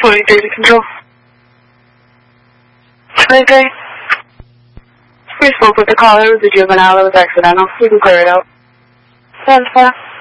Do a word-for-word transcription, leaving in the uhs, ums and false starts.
twenty data control. twenty-three. We spoke with the caller. It was a juvenile. It was accidental. We can clear it out. Seven, four.